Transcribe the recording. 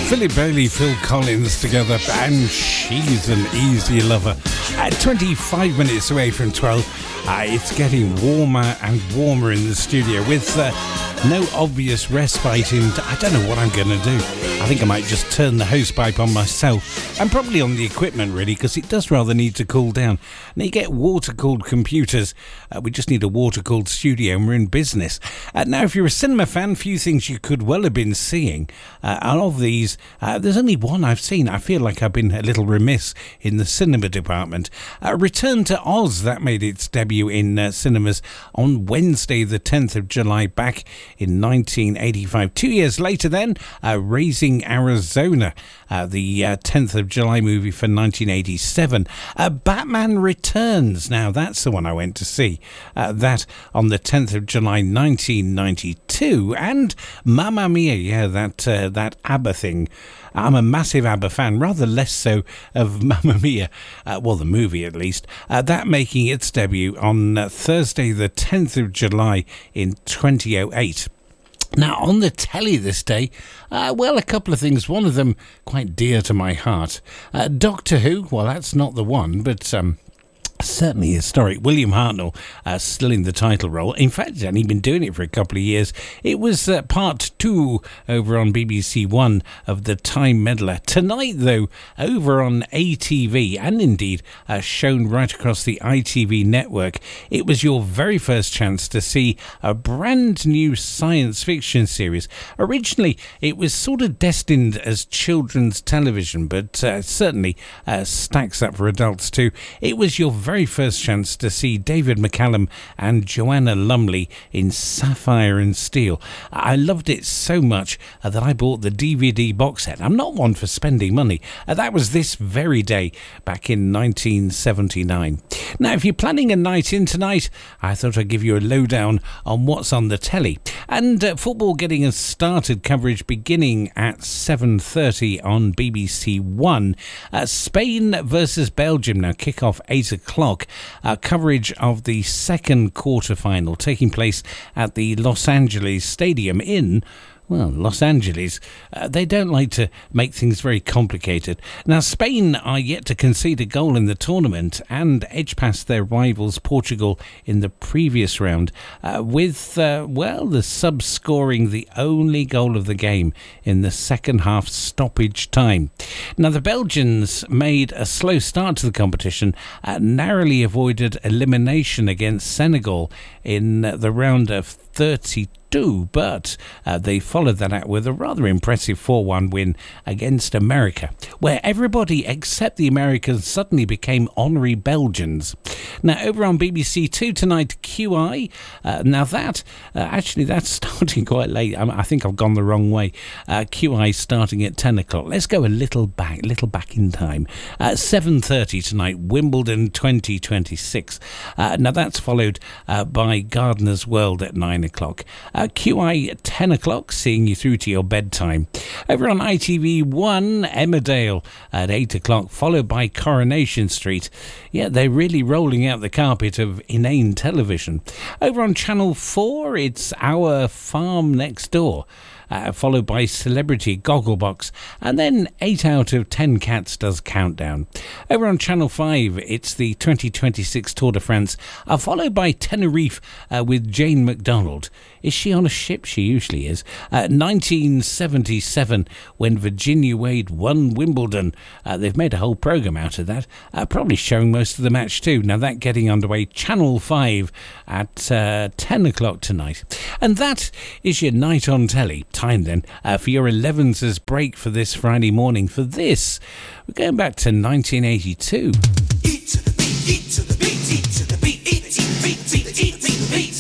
Philip Bailey, Phil Collins together, and She's an Easy Lover. At 25 minutes away from 12, it's getting warmer and warmer in the studio with no obvious respite in. I don't know what I'm going to do. I think I might just turn the hosepipe on myself and probably on the equipment, really, because it does rather need to cool down. Now, you get water-cooled computers. We just need a water-cooled studio and we're in business. Now, if you're a cinema fan, few things you could well have been seeing. And of these, there's only one I've seen. I feel like I've been a little remiss in the cinema department. Return to Oz, that made its debut in cinemas on Wednesday, the 10th of July, back in 1985. 2 years later then, Raising Arizona, the 10th of July movie for 1987. Batman Returns, now that's the one I went to see. That on the 10th of July 1992. And Mamma Mia, yeah, that ABBA thing. I'm a massive ABBA fan, rather less so of Mamma Mia, well, the movie at least, that making its debut on Thursday the 10th of July in 2008. Now, on the telly this day, well, a couple of things, one of them quite dear to my heart. Doctor Who, well, that's not the one, but certainly historic. William Hartnell still in the title role. In fact, he's only been doing it for a couple of years. It was part 2 over on BBC One of the Time Meddler. Tonight, though, over on ATV and indeed shown right across the ITV network, it was your very first chance to see a brand new science fiction series. Originally, it was sort of destined as children's television, but certainly stacks up for adults too. It was your very first chance to see David McCallum and Joanna Lumley in Sapphire and Steel. I loved it so much that I bought the DVD box set. I'm not one for spending money. That was this very day back in 1979. Now, if you're planning a night in tonight, I thought I'd give you a lowdown on what's on the telly. And football getting us started, coverage beginning at 7:30 on BBC One. Spain versus Belgium now kick off 8 o'clock. Coverage of the second quarter-final taking place at the Los Angeles Stadium in... well, Los Angeles, they don't like to make things very complicated. Now, Spain are yet to concede a goal in the tournament and edge past their rivals Portugal in the previous round with, the subs scoring the only goal of the game in the second half stoppage time. Now, the Belgians made a slow start to the competition, narrowly avoided elimination against Senegal in the round of 32. But they followed that out with a rather impressive 4-1 win against America, where everybody except the Americans suddenly became honorary Belgians. Now, over on BBC Two tonight, QI. Now that, actually, that's starting quite late. I think I've gone the wrong way. QI starting at 10 o'clock. Let's go a little back in time. 7:30 tonight, Wimbledon 2026. Now, that's followed by Gardener's World at 9 o'clock. QI at 10 o'clock, seeing you through to your bedtime. Over on ITV1, Emmerdale at 8 o'clock, followed by Coronation Street. Yeah, they're really rolling out the carpet of inane television. Over on Channel 4, it's Our Farm Next Door. Followed by Celebrity Gogglebox, and then 8 out of 10 Cats does Countdown. Over on Channel 5, it's the 2026 Tour de France, followed by Tenerife with Jane McDonald. Is she on a ship? She usually is. 1977, when Virginia Wade won Wimbledon. They've made a whole programme out of that, probably showing most of the match too. Now that getting underway, Channel 5 at 10 o'clock tonight. And that is your night on telly. Time then for your 11's break for this Friday morning. For this, we're going back to 1982. Eat to the beat, eat to the beat, eat to the beat, eat to the beat, eat to the beat.